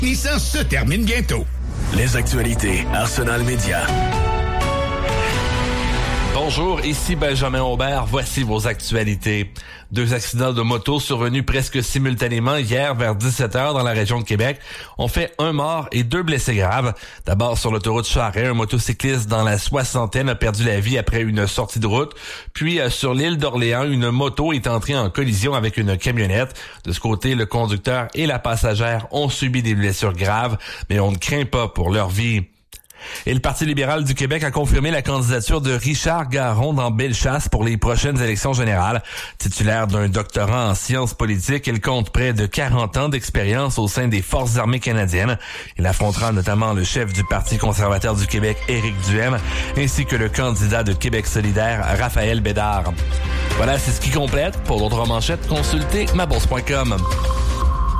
Nissan se termine bientôt. Les actualités Arsenal Média. Bonjour, ici Benjamin Aubert. Voici vos actualités. 2 accidents de moto survenus presque simultanément hier vers 17h dans la région de Québec ont fait 1 mort et 2 blessés graves. D'abord sur l'autoroute Charest, un motocycliste dans la soixantaine a perdu la vie après une sortie de route. Puis sur l'île d'Orléans, une moto est entrée en collision avec une camionnette. De ce côté, le conducteur et la passagère ont subi des blessures graves, mais on ne craint pas pour leur vie. Et le Parti libéral du Québec a confirmé la candidature de Richard Garon dans Bellechasse pour les prochaines élections générales. Titulaire d'un doctorat en sciences politiques, il compte près de 40 ans d'expérience au sein des Forces armées canadiennes. Il affrontera notamment le chef du Parti conservateur du Québec, Éric Duhaime, ainsi que le candidat de Québec solidaire, Raphaël Bédard. Voilà, c'est ce qui complète. Pour d'autres manchettes, consultez mabourse.com.